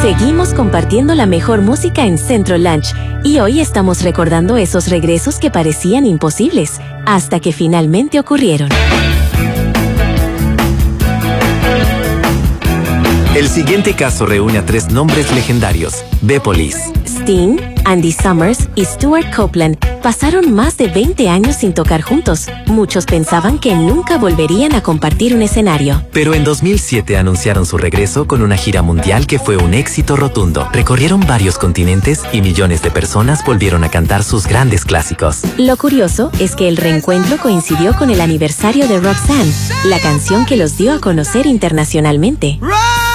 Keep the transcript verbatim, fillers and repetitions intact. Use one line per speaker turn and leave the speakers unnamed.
Seguimos compartiendo la mejor música en Centro Lunch y hoy estamos recordando esos regresos que parecían imposibles, hasta que finalmente ocurrieron.
El siguiente caso reúne a tres nombres legendarios: The Police.
Sting, Andy Summers y Stuart Copeland pasaron más de veinte años sin tocar juntos. Muchos pensaban que nunca volverían a compartir un escenario.
Pero en dos mil siete anunciaron su regreso con una gira mundial que fue un éxito rotundo. Recorrieron varios continentes y millones de personas volvieron a cantar sus grandes clásicos.
Lo curioso es que el reencuentro coincidió con el aniversario de Roxanne, la canción que los dio a conocer internacionalmente.